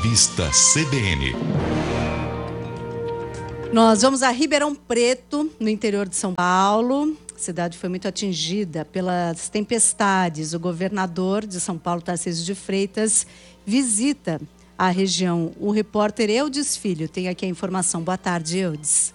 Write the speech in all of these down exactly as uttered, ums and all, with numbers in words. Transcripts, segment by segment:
Revista C B N. Nós vamos a Ribeirão Preto, no interior de São Paulo. A cidade foi muito atingida pelas tempestades. O governador de São Paulo, Tarcísio de Freitas, visita a região. O repórter Eudes Filho tem aqui a informação. Boa tarde, Eudes.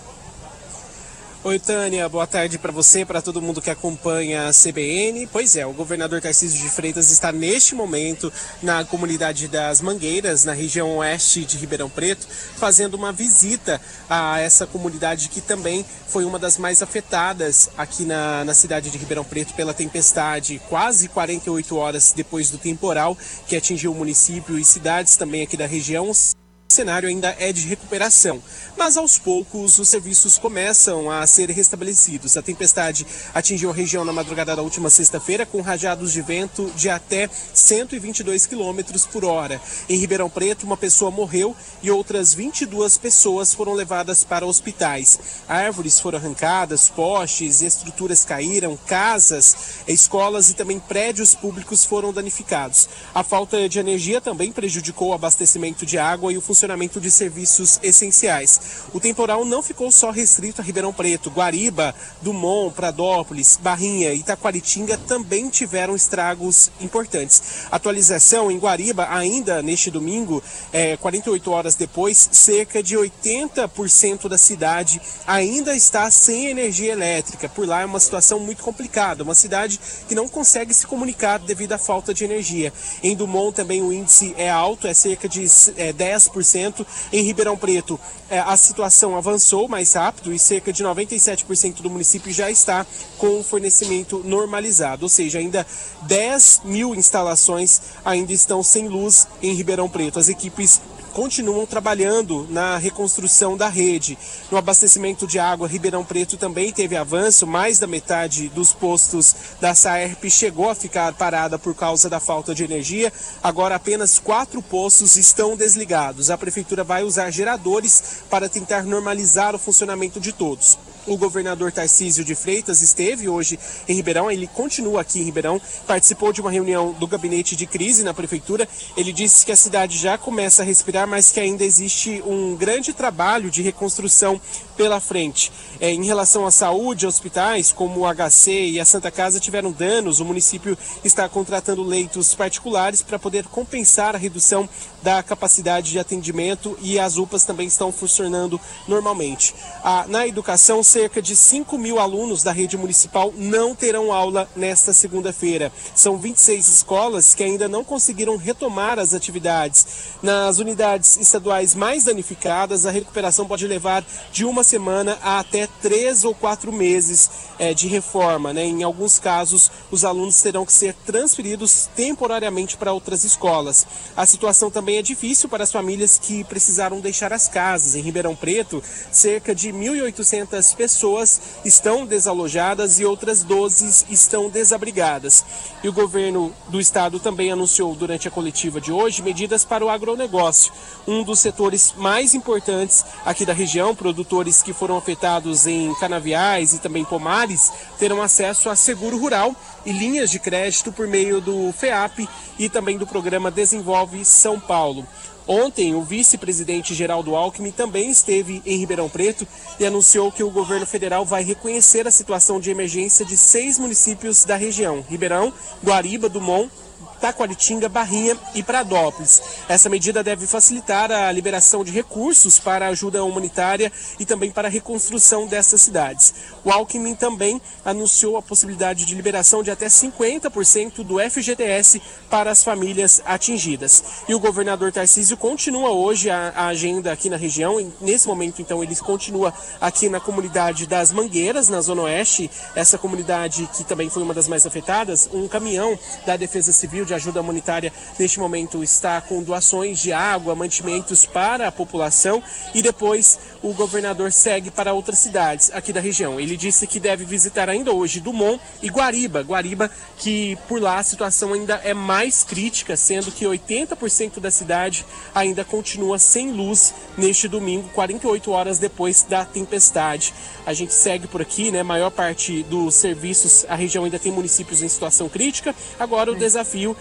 Oi, Tânia, boa tarde para você, para todo mundo que acompanha a C B N. Pois é, o governador Tarcísio de Freitas está neste momento na comunidade das Mangueiras, na região oeste de Ribeirão Preto, fazendo uma visita a essa comunidade que também foi uma das mais afetadas aqui na, na cidade de Ribeirão Preto pela tempestade, quase quarenta e oito horas depois do temporal que atingiu o município e cidades também aqui da região. O cenário ainda é de recuperação, mas aos poucos os serviços começam a ser restabelecidos. A tempestade atingiu a região na madrugada da última sexta-feira com rajadas de vento de até cento e vinte e dois quilômetros por hora. Em Ribeirão Preto, uma pessoa morreu e outras vinte e duas pessoas foram levadas para hospitais. Árvores foram arrancadas, postes, estruturas caíram, casas, escolas e também prédios públicos foram danificados. A falta de energia também prejudicou o abastecimento de água e o funcionamento funcionamento de serviços essenciais. O temporal não ficou só restrito a Ribeirão Preto. Guariba, Dumont, Pradópolis, Barrinha e Itaquaritinga também tiveram estragos importantes. Atualização em Guariba, ainda neste domingo, é, quarenta e oito horas depois, cerca de oitenta por cento da cidade ainda está sem energia elétrica. Por lá é uma situação muito complicada, uma cidade que não consegue se comunicar devido à falta de energia. Em Dumont também o índice é alto, é cerca de é, dez por cento. Em Ribeirão Preto, a situação avançou mais rápido e cerca de noventa e sete por cento do município já está com o fornecimento normalizado, ou seja, ainda dez mil instalações ainda estão sem luz em Ribeirão Preto. As equipes continuam trabalhando na reconstrução da rede. No abastecimento de água, Ribeirão Preto também teve avanço. Mais da metade dos postos da Saerp chegou a ficar parada por causa da falta de energia. Agora apenas quatro postos estão desligados. A prefeitura vai usar geradores para tentar normalizar o funcionamento de todos. O governador Tarcísio de Freitas esteve hoje em Ribeirão, ele continua aqui em Ribeirão, participou de uma reunião do gabinete de crise na prefeitura. Ele disse que a cidade já começa a respirar, mas que ainda existe um grande trabalho de reconstrução pela frente. É, em relação à saúde, hospitais como o H C e a Santa Casa tiveram danos. O município está contratando leitos particulares para poder compensar a redução da capacidade de atendimento e as U P As também estão funcionando normalmente. Ah, na educação, cerca de cinco mil alunos da rede municipal não terão aula nesta segunda-feira. São vinte e seis escolas que ainda não conseguiram retomar as atividades. Nas unidades estaduais mais danificadas, a recuperação pode levar de uma semana a até três ou quatro meses é, de reforma, né? Em alguns casos, os alunos terão que ser transferidos temporariamente para outras escolas. A situação também é difícil para as famílias que precisaram deixar as casas. Em Ribeirão Preto, cerca de mil e oitocentas pessoas estão desalojadas e outras doze estão desabrigadas. E o governo do estado também anunciou durante a coletiva de hoje medidas para o agronegócio, um dos setores mais importantes aqui da região. Produtores que foram afetados em canaviais e também pomares terão acesso a seguro rural e linhas de crédito por meio do FEAP e também do programa Desenvolve São Paulo. Ontem, o vice-presidente Geraldo Alckmin também esteve em Ribeirão Preto e anunciou que o governo federal vai reconhecer a situação de emergência de seis municípios da região: Ribeirão, Guariba, Dumont, Itaquaritinga, Barrinha e Pradópolis. Essa medida deve facilitar a liberação de recursos para ajuda humanitária e também para a reconstrução dessas cidades. O Alckmin também anunciou a possibilidade de liberação de até cinquenta por cento do F G T S para as famílias atingidas. E o governador Tarcísio continua hoje a, a agenda aqui na região. E nesse momento, então, ele continua aqui na comunidade das Mangueiras, na Zona Oeste, essa comunidade que também foi uma das mais afetadas. Um caminhão da Defesa Civil de ajuda humanitária neste momento está com doações de água, mantimentos para a população, e depois o governador segue para outras cidades aqui da região. Ele disse que deve visitar ainda hoje Dumont e Guariba. Guariba, que por lá a situação ainda é mais crítica, sendo que oitenta por cento da cidade ainda continua sem luz neste domingo, quarenta e oito horas depois da tempestade. A gente segue por aqui, né? Maior parte dos serviços, a região ainda tem municípios em situação crítica. Agora o desafio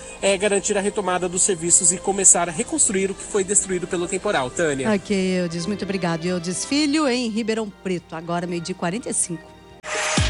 é, garantir a retomada dos serviços e começar a reconstruir o que foi destruído pelo temporal. Tânia. Ok, Eudes, muito obrigado. Eudes Filho, em Ribeirão Preto, agora meio-dia e quarenta e cinco.